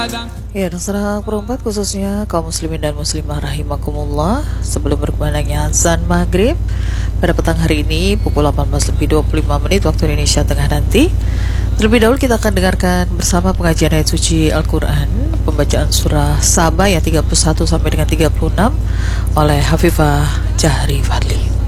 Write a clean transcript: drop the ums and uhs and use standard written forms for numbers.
Ya, Nasrah perempat khususnya kaum muslimin dan muslimah rahimakumullah. Sebelum berkumandangnya azan maghrib pada petang hari ini pukul 18:25 waktu Indonesia Tengah nanti, terlebih dahulu kita akan dengarkan bersama pengajian ayat suci Al-Quran, pembacaan surah Saba ayat 31 sampai dengan 36 oleh Hafifah Jahri Fadli.